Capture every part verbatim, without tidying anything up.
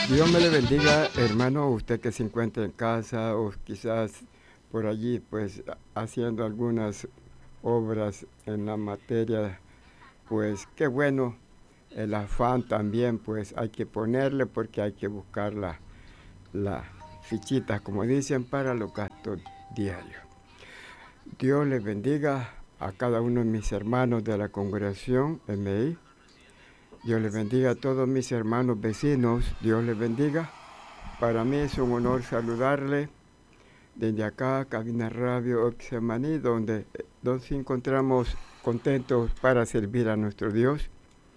Dios me le bendiga, hermano, usted que se encuentra en casa o quizás por allí, pues haciendo algunas obras en la materia, pues qué bueno. El afán también, pues hay que ponerle porque hay que buscar la, la fichita, como dicen, para los gastos diarios. Dios le bendiga a cada uno de mis hermanos de la congregación M I. Dios les bendiga a todos mis hermanos vecinos. Dios les bendiga. Para mí es un honor saludarle desde acá, Cabina Radio Oxemaní, donde nos encontramos contentos para servir a nuestro Dios.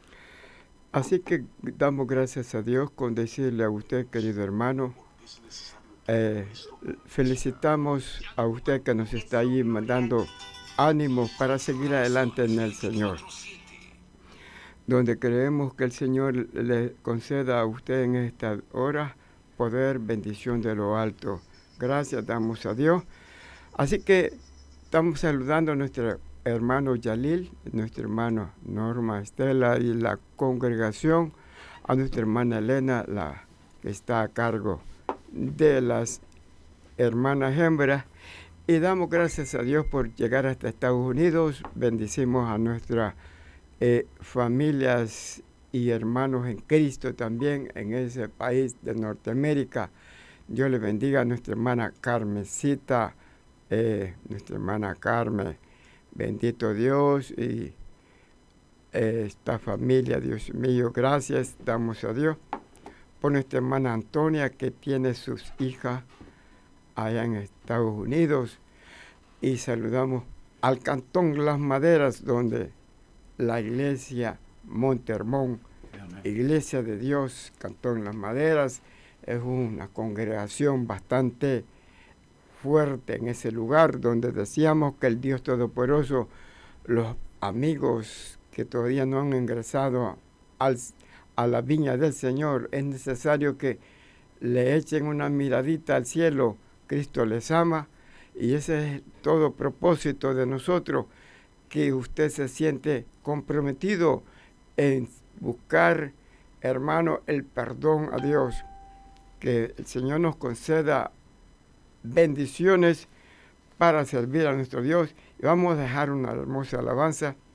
Así que damos gracias a Dios con decirle a usted, querido hermano, eh, felicitamos a usted que nos está ahí mandando ánimos para seguir adelante en el Señor, donde creemos que el Señor le conceda a usted en esta hora poder, bendición de lo alto. Gracias damos a Dios. Así que estamos saludando a nuestro hermano Yalil, nuestra hermana Norma Estela y la congregación, a nuestra hermana Elena, la que está a cargo de las hermanas hembras, y damos gracias a Dios por llegar hasta Estados Unidos. Bendecimos a nuestras eh, familias y hermanos en Cristo también en ese país de Norteamérica. Dios le bendiga a nuestra hermana Carmencita, eh, nuestra hermana Carmen. Bendito Dios y eh, esta familia, Dios mío, gracias damos a Dios por nuestra hermana Antonia, que tiene sus hijas allá en Estados Unidos, y saludamos al Cantón Las Maderas, donde la iglesia Monte Hermón, Iglesia de Dios, Cantón Las Maderas, es una congregación bastante fuerte en ese lugar, donde decíamos que el Dios Todopoderoso, los amigos que todavía no han ingresado al, a la viña del Señor, es necesario que le echen una miradita al cielo. Cristo les ama, y ese es todo propósito de nosotros, que usted se siente comprometido en buscar, hermano, el perdón a Dios. Que el Señor nos conceda bendiciones para servir a nuestro Dios. Y vamos a dejar una hermosa alabanza